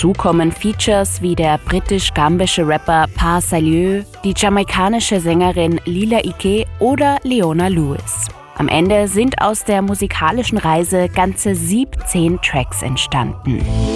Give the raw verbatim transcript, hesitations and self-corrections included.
Dazu kommen Features wie der britisch-gambische Rapper Pa Salieu, die jamaikanische Sängerin Lila Iké oder Leona Lewis. Am Ende sind aus der musikalischen Reise ganze siebzehn Tracks entstanden.